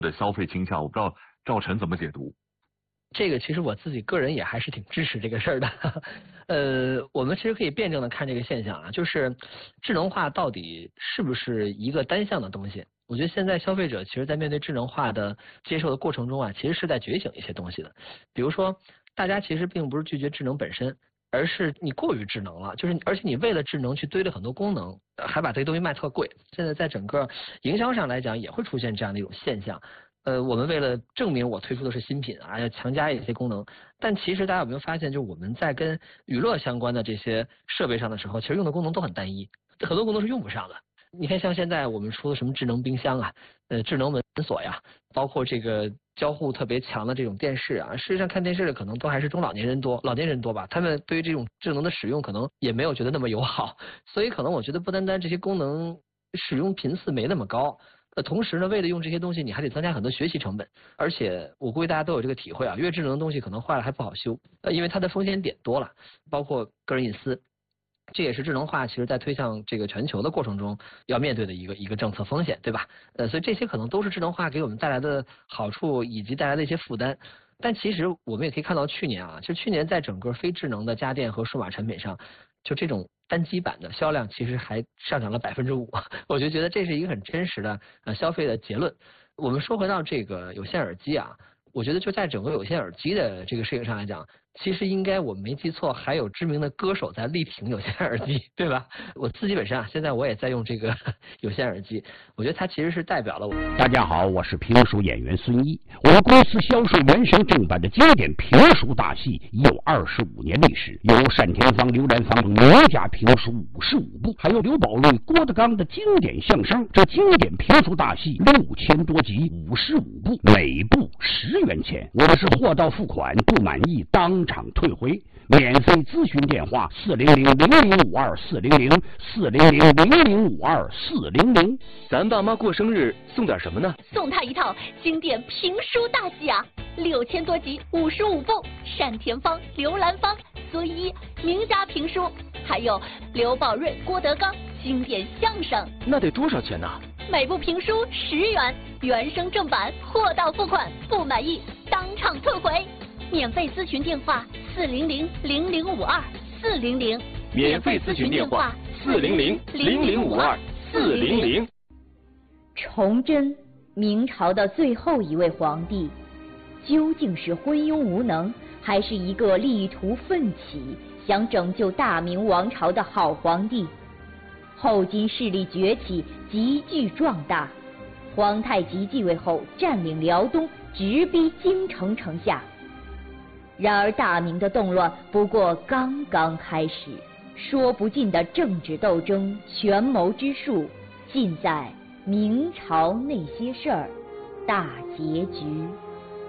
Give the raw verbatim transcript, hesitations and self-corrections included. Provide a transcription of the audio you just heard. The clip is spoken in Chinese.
的消费倾向，我不知道赵晨怎么解读。 这个其实我自己个人也还是挺支持这个事儿的，呃，我们其实可以辩证的看这个现象啊，就是智能化到底是不是一个单向的东西？我觉得现在消费者其实在面对智能化的接受的过程中啊，其实是在觉醒一些东西的。比如说，大家其实并不是拒绝智能本身，而是你过于智能了，就是而且你为了智能去堆了很多功能，还把这些东西卖特贵。现在在整个营销上来讲，也会出现这样的一种现象。呃，我们为了证明我推出的是新品啊，要强加一些功能，但其实大家有没有发现，就我们在跟娱乐相关的这些设备上的时候，其实用的功能都很单一，很多功能是用不上的。你看，像现在我们出的什么智能冰箱啊，呃，智能门锁呀，包括这个交互特别强的这种电视啊，事实上看电视的可能都还是中老年人多，老年人多吧，他们对于这种智能的使用可能也没有觉得那么友好，所以可能我觉得不单单这些功能使用频次没那么高。呃，同时呢，为了用这些东西，你还得增加很多学习成本，而且我估计大家都有这个体会啊，越智能的东西可能坏了还不好修，呃，因为它的风险点多了，包括个人隐私，这也是智能化其实在推向这个全球的过程中要面对的一个一个政策风险，对吧？呃，所以这些可能都是智能化给我们带来的好处以及带来的一些负担。但其实我们也可以看到，去年啊，就去年在整个非智能的家电和数码产品上，就这种单机版的销量其实还上涨了百分之五，我就觉得这是一个很真实的呃消费的结论。我们说回到这个有线耳机啊，我觉得就在整个有线耳机的这个事情上来讲，其实应该我没记错，还有知名的歌手在力挺有线耳机，对吧？我自己本身啊，现在我也在用这个有线耳机，我觉得它其实是代表了我。 大家好，我是评书演员孙一，我们公司销售原声正版的经典评书大戏已有二十五年历史，有单田芳、刘兰芳名家评书五十五部，还有刘宝瑞、郭德纲的经典相声。这经典评书大戏六千多集，五十五部，每部十元钱。我们是货到付款，不满意当场退回。免费咨询电话：四零零零零五二四零零四零零零零五二四零零。 咱爸妈过生日送点什么呢？ 送他一套经典评书大戏啊，六千多集，五十五部，单田芳、刘兰芳、孙一名家评书，还有刘宝瑞、郭德纲经典相声。 那得多少钱呢？ 每部评书十元，原声正版，货到付款，不满意当场退回。免费咨询电话：四零零零零五二四零零。 免费咨询电话：四零零零零五二四零零。 崇祯，明朝的最后一位皇帝，究竟是昏庸无能，还是一个力图奋起、想拯救大明王朝的好皇帝？后金势力崛起，急剧壮大。皇太极继位后，占领辽东，直逼京城城下。然而大明的动乱不过刚刚开始，说不尽的政治斗争、权谋之术，尽在明朝那些事儿大结局。